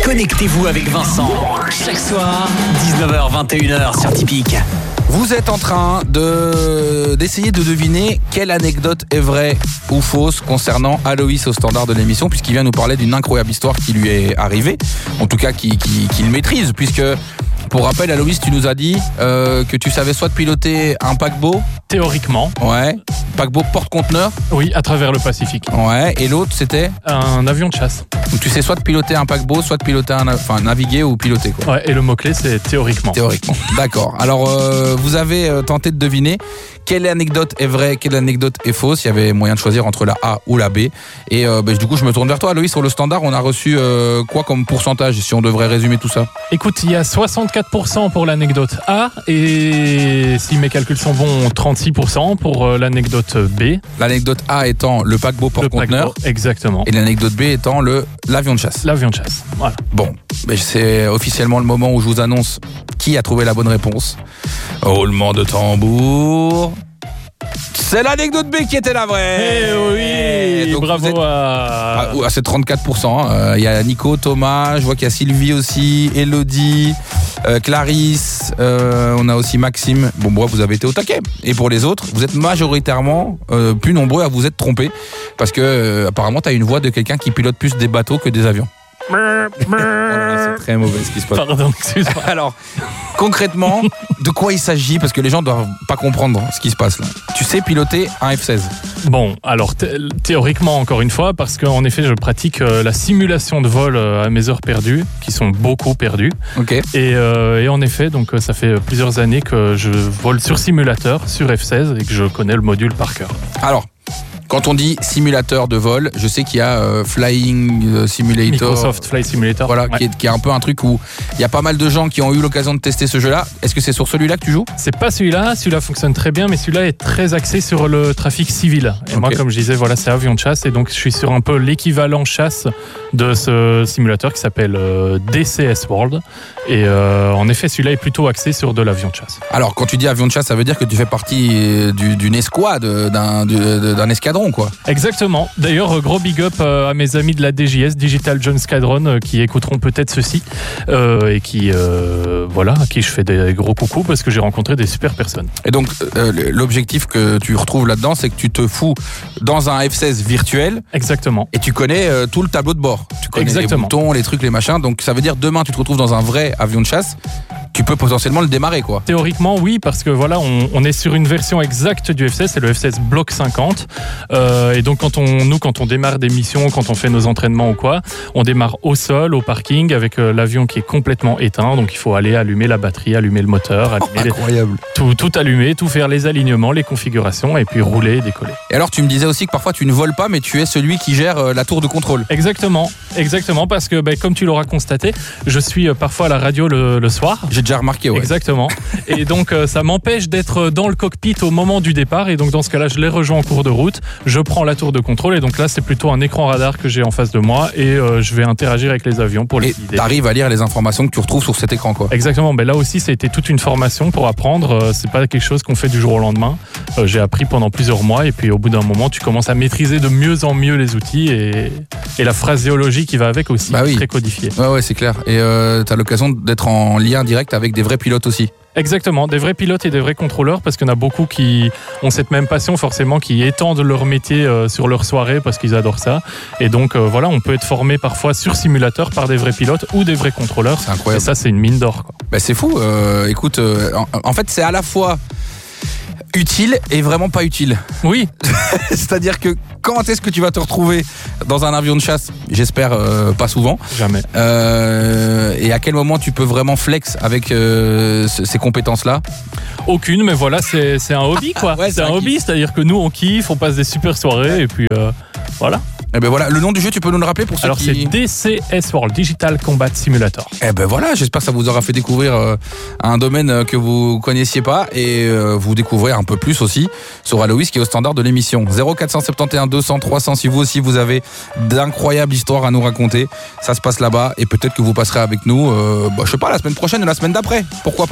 Connectez-vous avec Vincent. Chaque soir, 19h-21h sur Typique. Vous êtes en train d'essayer de deviner quelle anecdote est vraie ou fausse concernant Aloïs au standard de l'émission, puisqu'il vient nous parler d'une incroyable histoire qui lui est arrivée, en tout cas qu'il maîtrise, puisque, pour rappel, Aloïs, tu nous as dit que tu savais soit piloter un paquebot. Théoriquement. Ouais. Paquebot porte-conteneur. Oui, à travers le Pacifique. Ouais. Et l'autre, c'était un avion de chasse. Donc tu sais soit piloter un paquebot, soit piloter naviguer ou piloter, quoi. Ouais, et le mot-clé, c'est théoriquement. Théoriquement. D'accord. Alors, vous avez tenté de deviner quelle anecdote est vraie, quelle anecdote est fausse. Il y avait moyen de choisir entre la A ou la B. Et du coup, je me tourne vers toi, Aloïs. Sur le standard, on a reçu quoi comme pourcentage, si on devrait résumer tout ça? Écoute, il y a 64% pour l'anecdote A et, si mes calculs sont bons, 36% pour l'anecdote B. L'anecdote A étant le paquebot porte-conteneur. Exactement. Et l'anecdote B étant l'avion de chasse. L'avion de chasse, voilà. Bon, c'est officiellement le moment où je vous annonce qui a trouvé la bonne réponse. Roulement de tambour. C'est l'anecdote B qui était la vraie. Eh oui, donc bravo à c'est 34%. Il y a Nico, Thomas, je vois qu'il y a Sylvie aussi, Elodie, Clarisse, on a aussi Maxime. Bon, bref, vous avez été au taquet. Et pour les autres, vous êtes majoritairement plus nombreux à vous être trompés, parce que apparemment, tu as une voix de quelqu'un qui pilote plus des bateaux que des avions. C'est très mauvais ce qui se passe. Pardon, excuse-moi. Alors, concrètement, de quoi il s'agit? Parce que les gens ne doivent pas comprendre ce qui se passe là. Tu sais piloter un F-16? Bon, alors théoriquement, encore une fois, parce qu'en effet, je pratique la simulation de vol à mes heures perdues, qui sont beaucoup perdues. Ok. Et en effet, donc ça fait plusieurs années que je vole sur simulateur, sur F-16, et que je connais le module par cœur. Alors, quand on dit simulateur de vol, je sais qu'il y a Flying Simulator. Microsoft Flight Simulator. Voilà, ouais. qui est un peu un truc où il y a pas mal de gens qui ont eu l'occasion de tester ce jeu-là. Est-ce que c'est sur celui-là que tu joues? C'est pas celui-là fonctionne très bien, mais celui-là est très axé sur le trafic civil. Et moi, comme je disais, voilà, c'est avion de chasse, et donc je suis sur un peu l'équivalent chasse de ce simulateur qui s'appelle DCS World. Et en effet, celui-là est plutôt axé sur de l'avion de chasse. Alors, quand tu dis avion de chasse, ça veut dire que tu fais partie d'une escouade, d'un escadron, quoi. Exactement. D'ailleurs, gros big up à mes amis de la DJS, Digital John Squadron, qui écouteront peut-être ceci, et qui, voilà, à qui je fais des gros coucous parce que j'ai rencontré des super personnes. Et donc, l'objectif que tu retrouves là-dedans, c'est que tu te fous dans un F-16 virtuel. Exactement. Et tu connais tout le tableau de bord. Tu connais Exactement. les boutons, les trucs, les machins. Donc, ça veut dire demain, tu te retrouves dans un vrai avion de chasse. Tu peux potentiellement le démarrer, quoi. Théoriquement, oui, parce que voilà, on est sur une version exacte du F-16, c'est le F-16 Block 50. Et donc, quand on démarre des missions, quand on fait nos entraînements ou quoi, on démarre au sol, au parking, avec l'avion qui est complètement éteint. Donc, il faut aller allumer la batterie, allumer le moteur, allumer incroyable. Tout allumer, tout faire les alignements, les configurations, et puis rouler et décoller. Et alors, tu me disais aussi que parfois, tu ne voles pas, mais tu es celui qui gère la tour de contrôle. Exactement, parce que comme tu l'auras constaté, je suis parfois à la radio le soir. J'ai déjà remarqué, ouais. Exactement. Et donc, ça m'empêche d'être dans le cockpit au moment du départ. Et donc, dans ce cas-là, je les rejoins en cours de route. Je prends la tour de contrôle. Et donc là, c'est plutôt un écran radar que j'ai en face de moi. Et je vais interagir avec les avions pour les guider. Et t'arrives à lire les informations que tu retrouves sur cet écran, quoi. Exactement. Mais là aussi, ça a été toute une formation pour apprendre. C'est pas quelque chose qu'on fait du jour au lendemain. J'ai appris pendant plusieurs mois. Et puis, au bout d'un moment, tu commences à maîtriser de mieux en mieux les outils. Et la phraséologie qui va avec aussi, bah oui. Très codifiée. Ouais, c'est clair. Et t'as l'occasion d'être en lien direct avec des vrais pilotes aussi. Exactement, des vrais pilotes et des vrais contrôleurs, parce qu'il y en a beaucoup qui ont cette même passion forcément, qui étendent leur métier sur leur soirée parce qu'ils adorent ça. Et donc voilà, on peut être formé parfois sur simulateur par des vrais pilotes ou des vrais contrôleurs. C'est incroyable. Et ça, c'est une mine d'or, quoi. Bah, c'est fou. Écoute, en fait, c'est à la fois utile et vraiment pas utile. Oui. C'est-à-dire que quand est-ce que tu vas te retrouver dans un avion de chasse? J'espère pas souvent. Jamais. Et à quel moment tu peux vraiment flex avec ces compétences-là? Aucune, mais voilà, c'est un hobby, quoi. Ouais, c'est un hobby, c'est-à-dire que nous, on kiffe, on passe des super soirées, et puis voilà. Et ben voilà, le nom du jeu, tu peux nous le rappeler pour ceux Alors, qui... Alors, c'est DCS World, Digital Combat Simulator. Et ben voilà, j'espère que ça vous aura fait découvrir un domaine que vous connaissiez pas, et vous découvrez un peu plus aussi sur Aloïs, qui est au standard de l'émission. 0471 200 300, si vous aussi vous avez d'incroyables histoires à nous raconter, ça se passe là-bas, et peut-être que vous passerez avec nous, je sais pas, la semaine prochaine ou la semaine d'après, pourquoi pas.